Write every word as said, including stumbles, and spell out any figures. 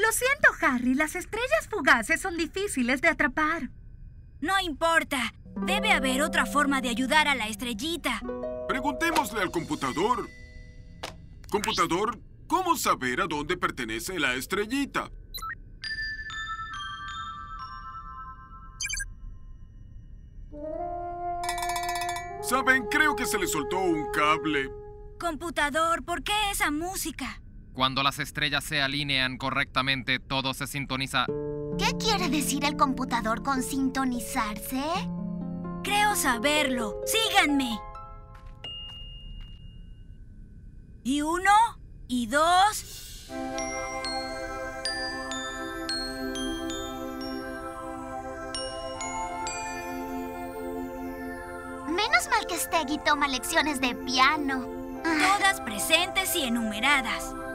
Lo siento, Harry. Las estrellas fugaces son difíciles de atrapar. No importa. Debe haber otra forma de ayudar a la estrellita. Preguntémosle al computador. Computador, ¿cómo saber a dónde pertenece la estrellita? ¿Saben? Creo que se le soltó un cable. Computador, ¿por qué esa música? Cuando las estrellas se alinean correctamente, todo se sintoniza. ¿Qué quiere decir el computador con sintonizarse? Creo saberlo. ¡Síganme! Y uno, y dos... Menos mal que Steggy toma lecciones de piano. Todas presentes y enumeradas.